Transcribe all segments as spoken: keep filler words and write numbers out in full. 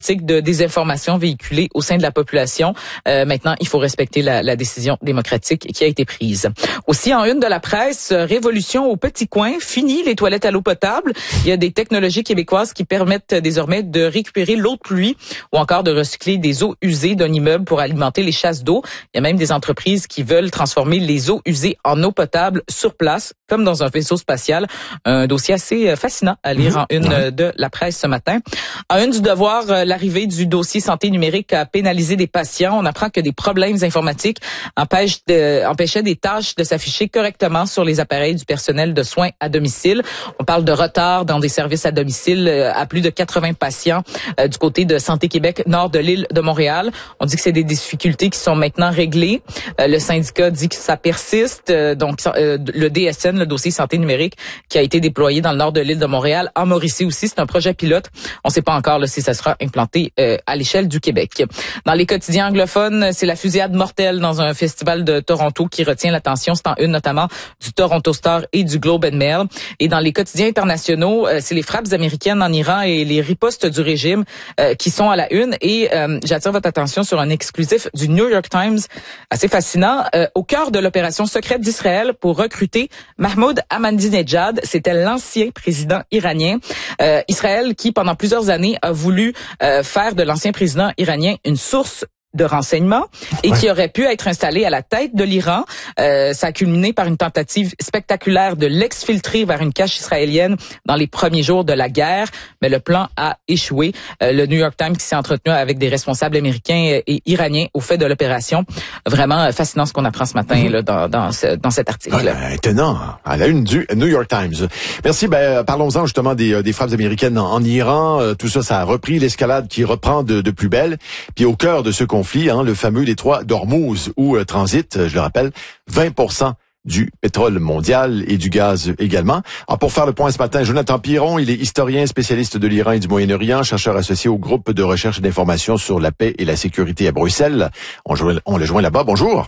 de désinformation véhiculée au sein de la population. Euh, maintenant, il faut respecter la, la décision démocratique qui a été prise. Aussi, en une de la presse, révolution au petit coin, fini les toilettes à l'eau potable. Il y a des technologies québécoises qui permettent désormais de récupérer l'eau de pluie ou encore de recycler des eaux usées d'un immeuble pour alimenter les chasses d'eau. Il y a même des entreprises qui veulent transformer les eaux usées en eau potable sur place, comme dans un vaisseau spatial. Un dossier assez fascinant à lire en une de la presse ce matin. En une du Devoir, l'arrivée du dossier santé numérique a pénalisé des patients. On apprend que des problèmes informatiques empêchent de, empêchaient des tâches de s'afficher correctement sur les appareils du personnel de soins à domicile. On parle de retard dans des services à domicile à plus de quatre-vingts patients euh, du côté de Santé Québec, nord de l'île de Montréal. On dit que c'est des difficultés qui sont maintenant réglées. Euh, le syndicat dit que ça persiste. Euh, donc, euh, le D S N, le dossier santé numérique, qui a été déployé dans le nord de l'île de Montréal, en Mauricie aussi, c'est un projet pilote. On ne sait pas encore là, si ça sera implanté euh, à l'échelle du Québec. Dans les quotidiens anglophones, c'est la fusillade mortelle dans un festival de Toronto qui retient l'attention. C'est en une notamment du Toronto Star et du Globe and Mail. Et dans les quotidiens internationaux, euh, c'est les frappes américaines en Iran et les ripostes du régime euh, qui sont à la une. Et euh, j'attire votre attention sur un exclusif du New York Times assez fascinant. Euh, au cœur de l'opération secrète d'Israël pour recruter Mahmoud Ahmadinejad, c'était l'ancien président iranien. Euh, Israël qui, pendant plusieurs années, a voulu euh, faire de l'ancien président iranien une source de renseignements et ouais. qui aurait pu être installé à la tête de l'Iran. Euh, ça a culminé par une tentative spectaculaire de l'exfiltrer vers une cache israélienne dans les premiers jours de la guerre, mais le plan a échoué. Euh, le New York Times qui s'est entretenu avec des responsables américains et iraniens au fait de l'opération. Vraiment fascinant ce qu'on apprend ce matin là, dans, dans, ce, dans cet article. Ouais, étonnant, à la une du New York Times. Merci. Ben, parlons-en justement des, des frappes américaines en, en Iran. Euh, tout ça, ça a repris, l'escalade qui reprend de, de plus belle. Puis au cœur de ce conflit, Hein, le fameux détroit d'Ormuz où euh, transite, je le rappelle, vingt pour cent du pétrole mondial et du gaz également. Alors, pour faire le point ce matin, Jonathan Piron, il est historien, spécialiste de l'Iran et du Moyen-Orient, chercheur associé au groupe de recherche et d'information sur la paix et la sécurité à Bruxelles. On, on le joint là-bas. Bonjour.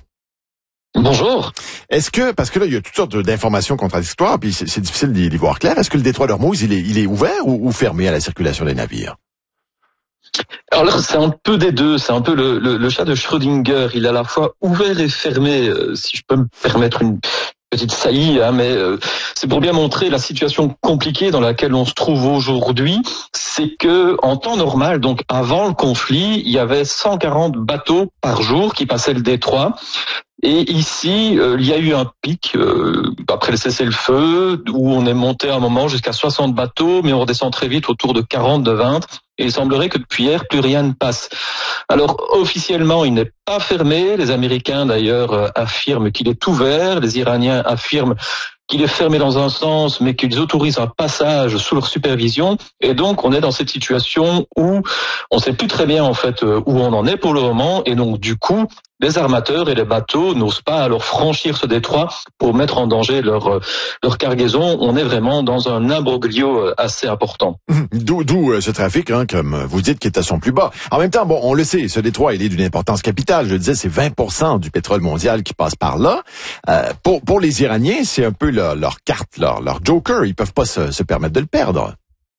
Bonjour. Est-ce que, parce que là, il y a toutes sortes d'informations contradictoires, puis c'est, c'est difficile d'y, d'y voir clair, est-ce que le détroit d'Ormuz, il est, il est ouvert ou, ou fermé à la circulation des navires? Alors là, c'est un peu des deux, c'est un peu le, le, le chat de Schrödinger. Il est à la fois ouvert et fermé, euh, si je peux me permettre une petite saillie, hein, mais euh, c'est pour bien montrer la situation compliquée dans laquelle on se trouve aujourd'hui. C'est que en temps normal, donc avant le conflit, il y avait cent quarante bateaux par jour qui passaient le détroit. Et ici, euh, il y a eu un pic euh, après le cessez-le-feu où on est monté à un moment jusqu'à soixante bateaux, mais on redescend très vite autour de quarante, de vingt. Et il semblerait que depuis hier, plus rien ne passe. Alors, officiellement, il n'est pas fermé. Les Américains, d'ailleurs, euh, affirment qu'il est ouvert. Les Iraniens affirment qu'il est fermé dans un sens, mais qu'ils autorisent un passage sous leur supervision. Et donc, on est dans cette situation où on ne sait plus très bien, en fait, où on en est pour le moment. Et donc, du coup, les armateurs et les bateaux n'osent pas alors franchir ce détroit pour mettre en danger leur, leur cargaison. On est vraiment dans un imbroglio assez important. D'où, d'où ce trafic, hein, comme vous dites, qui est à son plus bas. En même temps, bon, on le sait, ce détroit, il est d'une importance capitale. Je disais, c'est vingt pour cent du pétrole mondial qui passe par là. Euh, pour, pour les Iraniens, c'est un peu leur, leur carte, leur, leur joker. Ils peuvent pas se, se permettre de le perdre.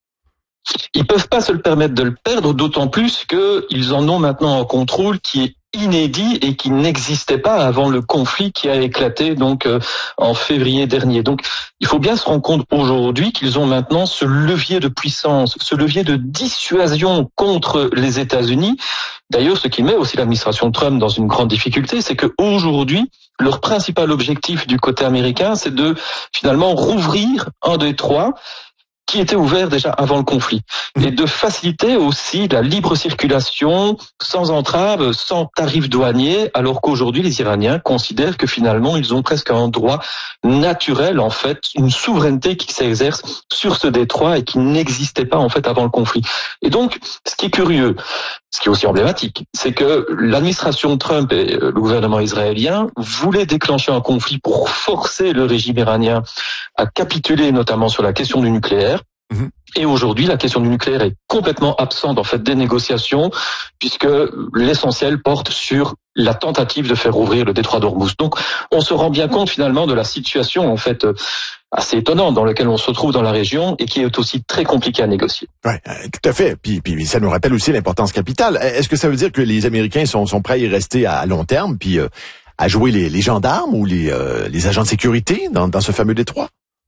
Ils peuvent pas se le permettre de le perdre, d'autant plus qu'ils en ont maintenant un contrôle qui est inédit et qui n'existait pas avant le conflit qui a éclaté donc euh, en février dernier. Donc il faut bien se rendre compte aujourd'hui qu'ils ont maintenant ce levier de puissance, ce levier de dissuasion contre les États-Unis. D'ailleurs, ce qui met aussi l'administration Trump dans une grande difficulté, c'est qu'aujourd'hui, leur principal objectif du côté américain, c'est de finalement rouvrir un détroit qui était ouvert déjà avant le conflit, et de faciliter aussi la libre circulation sans entrave, sans tarifs douaniers, alors qu'aujourd'hui les Iraniens considèrent que finalement ils ont presque un droit naturel, en fait, une souveraineté qui s'exerce sur ce détroit et qui n'existait pas en fait avant le conflit. Et donc, ce qui est curieux, ce qui est aussi emblématique, c'est que l'administration Trump et le gouvernement israélien voulaient déclencher un conflit pour forcer le régime iranien à capituler, notamment sur la question du nucléaire. Mmh. Et aujourd'hui, la question du nucléaire est complètement absente en fait des négociations, puisque l'essentiel porte sur la tentative de faire ouvrir le détroit d'Ormuz. Donc, on se rend bien compte finalement de la situation en fait assez étonnant dans lequel on se retrouve dans la région et qui est aussi très compliqué à négocier. Ouais, tout à fait. Puis, puis ça nous rappelle aussi l'importance capitale. Est-ce que ça veut dire que les Américains sont, sont prêts à y rester à long terme, puis euh, à jouer les, les gendarmes ou les, euh, les agents de sécurité dans, dans ce fameux détroit?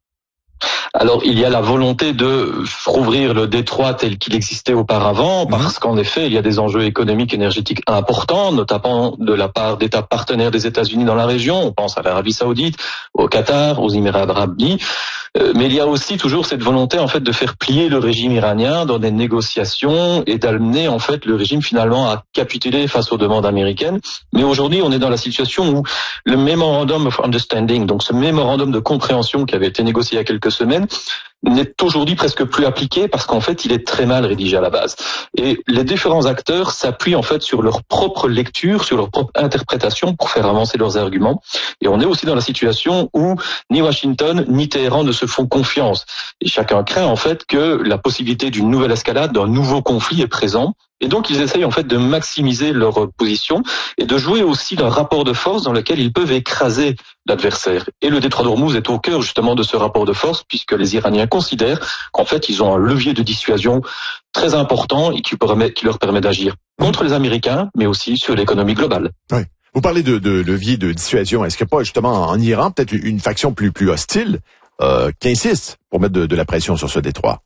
Alors, il y a la volonté de rouvrir le détroit tel qu'il existait auparavant, parce qu'en effet, il y a des enjeux économiques, énergétiques importants, notamment de la part d'États partenaires des États-Unis dans la région. On pense à l'Arabie Saoudite, au Qatar, aux Émirats arabes unis. Mais il y a aussi toujours cette volonté, en fait, de faire plier le régime iranien dans des négociations et d'amener, en fait, le régime finalement à capituler face aux demandes américaines. Mais aujourd'hui, on est dans la situation où le Memorandum of Understanding, donc ce mémorandum de compréhension qui avait été négocié il y a quelques semaines, n'est aujourd'hui presque plus appliqué parce qu'en fait, il est très mal rédigé à la base. Et les différents acteurs s'appuient en fait sur leur propre lecture, sur leur propre interprétation pour faire avancer leurs arguments. Et on est aussi dans la situation où ni Washington ni Téhéran ne se font confiance. Et chacun craint en fait que la possibilité d'une nouvelle escalade, d'un nouveau conflit est présent. Et donc, ils essayent en fait de maximiser leur position et de jouer aussi d'un rapport de force dans lequel ils peuvent écraser l'adversaire. Et le détroit d'Ormuz est au cœur justement de ce rapport de force, puisque les Iraniens considèrent qu'en fait, ils ont un levier de dissuasion très important et qui, permet, qui leur permet d'agir contre les Américains, mais aussi sur l'économie globale. Oui. Vous parlez de, de levier de dissuasion. Est-ce qu'il n'y a pas justement en Iran peut-être une faction plus, plus hostile euh, qui insiste pour mettre de, de la pression sur ce détroit?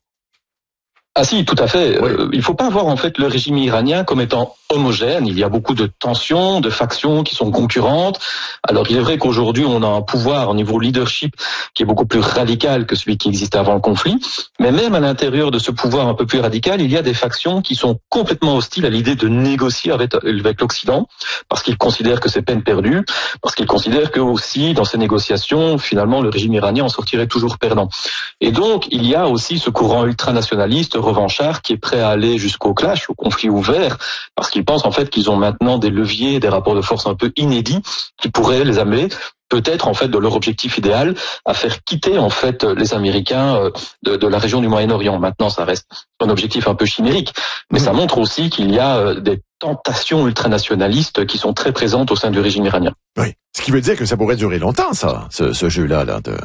Ah si, tout à fait. Oui. Euh, il faut pas voir en fait le régime iranien comme étant homogène. Il y a beaucoup de tensions, de factions qui sont concurrentes. Alors il est vrai qu'aujourd'hui on a un pouvoir au niveau leadership qui est beaucoup plus radical que celui qui existait avant le conflit. Mais même à l'intérieur de ce pouvoir un peu plus radical, il y a des factions qui sont complètement hostiles à l'idée de négocier avec, avec l'Occident parce qu'ils considèrent que c'est peine perdue, parce qu'ils considèrent que aussi dans ces négociations, finalement le régime iranien en sortirait toujours perdant. Et donc il y a aussi ce courant ultranationaliste revanchard qui est prêt à aller jusqu'au clash, au conflit ouvert, parce qu'ils pensent en fait qu'ils ont maintenant des leviers, des rapports de force un peu inédits qui pourraient les amener peut-être en fait de leur objectif idéal à faire quitter en fait les Américains de, de la région du Moyen-Orient. Maintenant, ça reste un objectif un peu chimérique, mais mmh. ça montre aussi qu'il y a des tentations ultranationalistes qui sont très présentes au sein du régime iranien. Oui, ce qui veut dire que ça pourrait durer longtemps, ça, ce, ce jeu-là, là, de...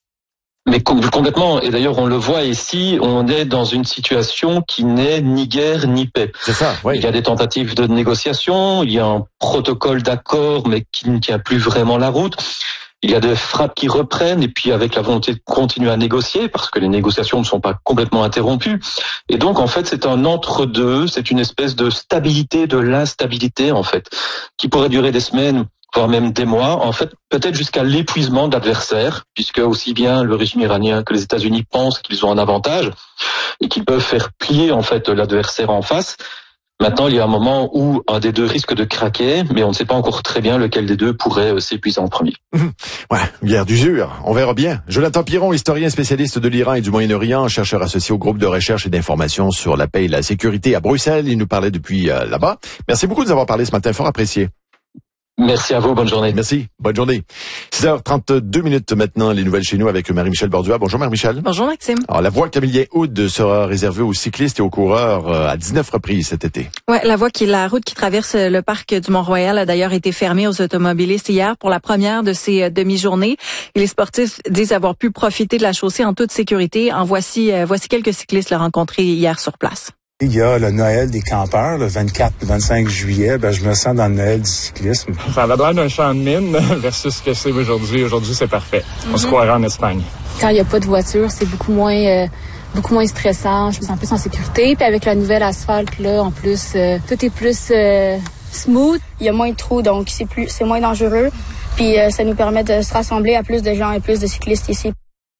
Mais complètement, et d'ailleurs on le voit ici, on est dans une situation qui n'est ni guerre ni paix. C'est ça, oui. Il y a des tentatives de négociation, il y a un protocole d'accord mais qui ne tient plus vraiment la route. Il y a des frappes qui reprennent et puis avec la volonté de continuer à négocier parce que les négociations ne sont pas complètement interrompues. Et donc en fait c'est un entre-deux, c'est une espèce de stabilité de l'instabilité en fait, qui pourrait durer des semaines, voire même des mois, en fait, peut-être jusqu'à l'épuisement de l'adversaire, puisque aussi bien le régime iranien que les États-Unis pensent qu'ils ont un avantage et qu'ils peuvent faire plier, en fait, l'adversaire en face. Maintenant, il y a un moment où un des deux risque de craquer, mais on ne sait pas encore très bien lequel des deux pourrait s'épuiser en premier. Ouais, guerre d'usure, on verra bien. Jonathan Piron, historien spécialiste de l'Iran et du Moyen-Orient, chercheur associé au groupe de recherche et d'information sur la paix et la sécurité à Bruxelles. Il nous parlait depuis euh, là-bas. Merci beaucoup de nous avoir parlé ce matin, fort apprécié. Merci à vous, bonne journée. Merci, bonne journée. six heures trente-deux minutes maintenant, les nouvelles chez nous avec Marie-Michel Bordua. Bonjour Marie-Michel. Bonjour Maxime. Alors la voie Camillien-Hood sera réservée aux cyclistes et aux coureurs à dix-neuf reprises cet été. Ouais, la voie qui la route qui traverse le parc du Mont-Royal a d'ailleurs été fermée aux automobilistes hier pour la première de ces demi-journées. Et les sportifs disent avoir pu profiter de la chaussée en toute sécurité. En voici voici quelques cyclistes le rencontrés hier sur place. Il y a le Noël des campeurs, le vingt-quatre et vingt-cinq juillet. Ben, je me sens dans le Noël du cyclisme. Ça va l'air d'un champ de mine versus ce que c'est aujourd'hui. Aujourd'hui, c'est parfait. Mm-hmm. On se croirait en Espagne. Quand il n'y a pas de voiture, c'est beaucoup moins euh, beaucoup moins stressant. Je me sens plus en sécurité. Puis avec la nouvelle asphalte, là, en plus, euh, tout est plus euh, smooth. Il y a moins de trous, donc c'est plus, c'est moins dangereux. Puis euh, ça nous permet de se rassembler à plus de gens et plus de cyclistes ici.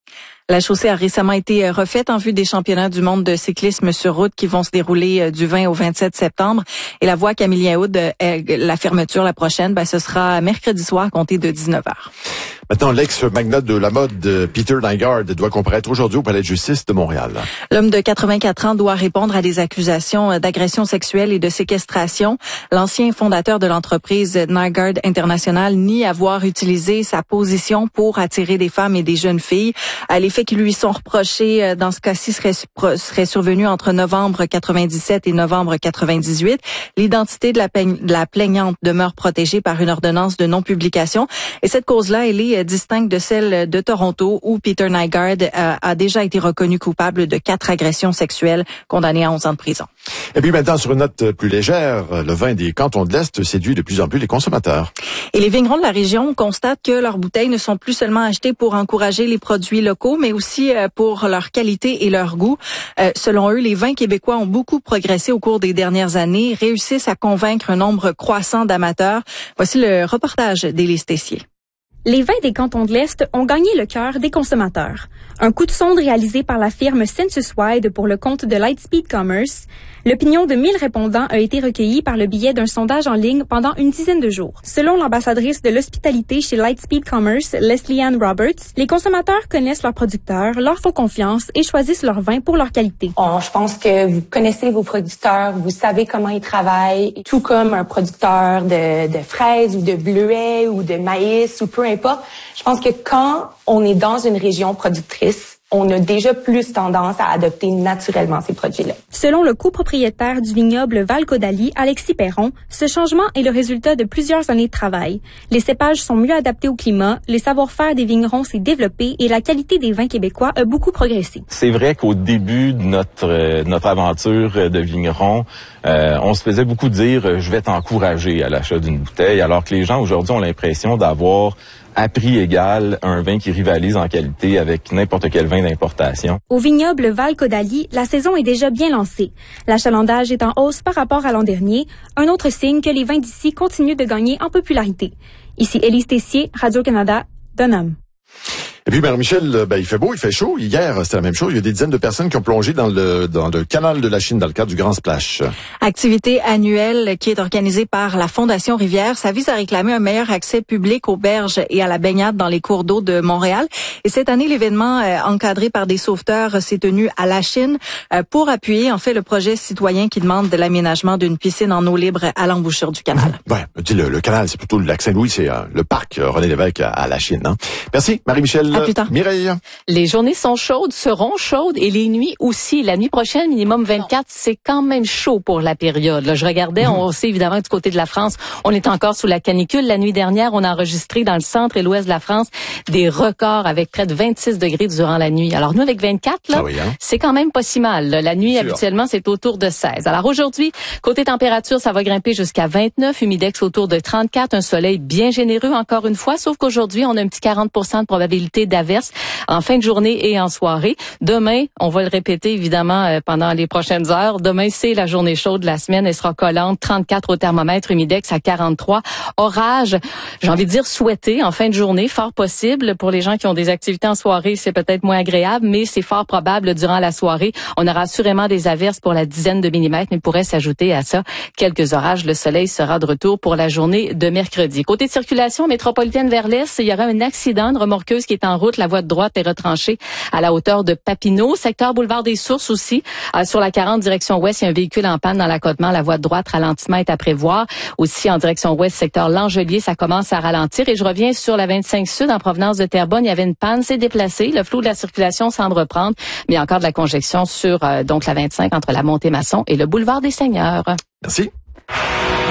La chaussée a récemment été refaite en vue des championnats du monde de cyclisme sur route qui vont se dérouler du vingt au vingt-sept septembre. Et la voie Camillien-Hood, la fermeture la prochaine, ben, ce sera mercredi soir, compté de dix-neuf heures. Maintenant, l'ex-magnate de la mode, Peter Nygaard, doit comparaître aujourd'hui au Palais de justice de Montréal. L'homme de quatre-vingt-quatre ans doit répondre à des accusations d'agression sexuelle et de séquestration. L'ancien fondateur de l'entreprise Nygaard International nie avoir utilisé sa position pour attirer des femmes et des jeunes filles. Les faits faits qui lui sont reprochés euh, dans ce cas-ci seraient, seraient survenus entre novembre quatre-vingt-dix-sept et novembre quatre-vingt-dix-huit. L'identité de la, de la plaignante demeure protégée par une ordonnance de non-publication. Et cette cause-là, elle est distincte de celle de Toronto où Peter Nygard euh, a déjà été reconnu coupable de quatre agressions sexuelles, condamné à onze ans de prison. Et puis maintenant, sur une note plus légère, le vin des cantons de l'Est séduit de plus en plus les consommateurs. Et les vignerons de la région constatent que leurs bouteilles ne sont plus seulement achetées pour encourager les produits locaux, mais aussi pour leur qualité et leur goût. Euh, selon eux, les vins québécois ont beaucoup progressé au cours des dernières années, réussissent à convaincre un nombre croissant d'amateurs. Voici le reportage d'Élise Tessier. Les vins des cantons de l'Est ont gagné le cœur des consommateurs. Un coup de sonde réalisé par la firme Census Wide pour le compte de Lightspeed Commerce. L'opinion de mille répondants a été recueillie par le biais d'un sondage en ligne pendant une dizaine de jours. Selon l'ambassadrice de l'hospitalité chez Lightspeed Commerce, Leslie Ann Roberts, les consommateurs connaissent leurs producteurs, leur font confiance et choisissent leur vin pour leur qualité. Oh, je pense que vous connaissez vos producteurs, vous savez comment ils travaillent, tout comme un producteur de, de fraises ou de bleuets ou de maïs ou peu importe. Je pense que quand on est dans une région productrice, on a déjà plus tendance à adopter naturellement ces produits-là. Selon le copropriétaire du vignoble Val-Caudalie, Alexis Perron, ce changement est le résultat de plusieurs années de travail. Les cépages sont mieux adaptés au climat, les savoir-faire des vignerons s'est développé et la qualité des vins québécois a beaucoup progressé. C'est vrai qu'au début de notre euh, notre aventure de vigneron, euh, on se faisait beaucoup dire euh, « je vais t'encourager à l'achat d'une bouteille », alors que les gens aujourd'hui ont l'impression d'avoir à prix égal un vin qui rivalise en qualité avec n'importe quel vin d'importation. Au vignoble Val-Caudalie, la saison est déjà bien lancée. L'achalandage est en hausse par rapport à l'an dernier, un autre signe que les vins d'ici continuent de gagner en popularité. Ici Élise Tessier, Radio-Canada, Dunham. Et puis, Marie-Michel, ben, il fait beau, il fait chaud. Hier, c'était la même chose. Il y a des dizaines de personnes qui ont plongé dans le, dans le canal de la Chine dans le cadre du Grand Splash. Activité annuelle qui est organisée par la Fondation Rivière. Ça vise à réclamer un meilleur accès public aux berges et à la baignade dans les cours d'eau de Montréal. Et cette année, l'événement euh, encadré par des sauveteurs s'est tenu à la Chine euh, pour appuyer, en fait, le projet citoyen qui demande de l'aménagement d'une piscine en eau libre à l'embouchure du canal. Ouais, le, le canal, c'est plutôt le lac Saint-Louis, c'est euh, le parc euh, René Lévesque à, à la Chine. Hein. Merci, Marie-Michel. À plus tard. Mireille. Les journées sont chaudes, seront chaudes et les nuits aussi. La nuit prochaine, minimum vingt-quatre, c'est quand même chaud pour la période. Là, je regardais, mmh. on sait évidemment du côté de la France, on est encore sous la canicule. La nuit dernière, on a enregistré dans le centre et l'ouest de la France des records avec près de vingt-six degrés durant la nuit. Alors nous, avec vingt-quatre, là, ah oui, hein? C'est quand même pas si mal. La nuit, habituellement, c'est autour de seize. Alors aujourd'hui, côté température, ça va grimper jusqu'à vingt-neuf, humidex autour de trente-quatre, un soleil bien généreux encore une fois, sauf qu'aujourd'hui, on a un petit quarante pour cent de probabilité d'averse en fin de journée et en soirée. Demain, on va le répéter évidemment euh, pendant les prochaines heures. Demain, c'est la journée chaude de la semaine. Elle sera collante, trente-quatre au thermomètre, humidex à quarante-trois. Orage, j'ai envie de dire souhaité en fin de journée, fort possible. Pour les gens qui ont des activités en soirée, c'est peut-être moins agréable, mais c'est fort probable durant la soirée. On aura assurément des averses pour la dizaine de millimètres, mais pourrait s'ajouter à ça quelques orages. Le soleil sera de retour pour la journée de mercredi. Côté circulation métropolitaine vers l'est, il y aura un accident, une remorqueuse qui est en route. La voie de droite est retranchée à la hauteur de Papineau. Secteur boulevard des Sources aussi. Euh, sur la quarante, direction ouest, il y a un véhicule en panne dans l'accotement. La voie de droite, ralentissement est à prévoir. Aussi, en direction ouest, secteur Langelier, ça commence à ralentir. Et je reviens sur la vingt-cinq sud, en provenance de Terrebonne. Il y avait une panne, c'est déplacé. Le flou de la circulation semble reprendre. Mais il y a encore de la congestion sur euh, donc la vingt-cinq entre la Montée-Masson et le boulevard des Seigneurs. Merci.